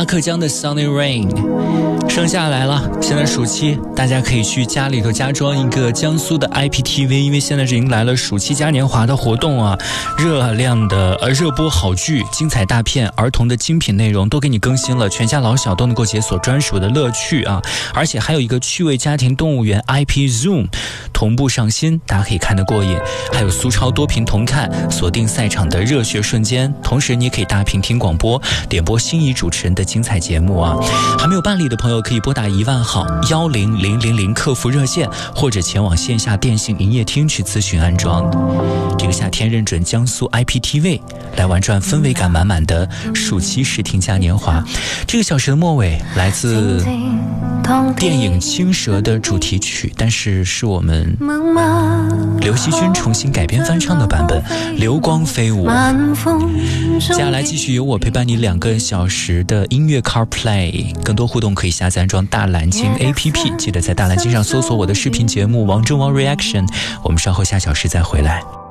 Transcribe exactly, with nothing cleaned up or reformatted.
阿克江的 Sunny Rain。盛夏来了，现在暑期，大家可以去家里头加装一个江苏的 I P T V， 因为现在是迎来了暑期嘉年华的活动啊，热量的呃热播好剧、精彩大片、儿童的精品内容都给你更新了，全家老小都能够解锁专属的乐趣啊！而且还有一个趣味家庭动物园 I P Zoom 同步上新，大家可以看得过瘾。还有苏超多屏同看，锁定赛场的热血瞬间，同时你也可以大屏听广播，点播心仪主持人的精彩节目啊！还没有办理的朋友可以拨打一万号幺零零零零客服热线，或者前往线下电信营业厅去咨询安装。这个夏天认准江苏 I P T V 来玩转氛围感满满的暑期视听嘉年华。这个小时的末尾来自电影《青蛇》的主题曲，但是是我们刘惜君重新改编翻唱的版本《流光飞舞》。接下来继续由我陪伴你两个小时的音乐 CarPlay， 更多互动可以下载安装大蓝鲸 A P P， 记得在大蓝鲸上搜索我的视频节目王中王 Reaction。我们稍后下小时再回来。